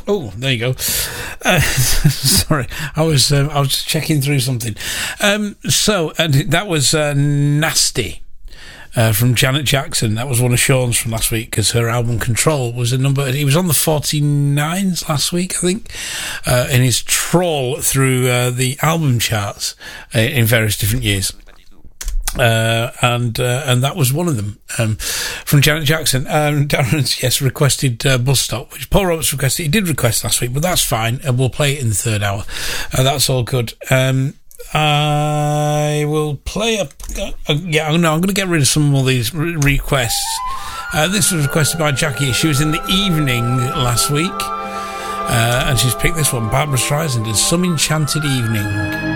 Oh, there you go. Sorry, I was checking through something. And that was Nasty from Janet Jackson. That was one of Sean's from last week because her album Control was a number. He was on the 49s last week, I think, in his trawl through the album charts in various different years. And that was one of them, from Janet Jackson. Darren's, requested Bus Stop, which Paul Roberts requested. He did request last week, but that's fine, and we'll play it in the third hour. That's all good. I will play I'm going to get rid of some of these requests. This was requested by Jackie. She was in the evening last week, and she's picked this one, Barbra Streisand, and Some Enchanted Evening.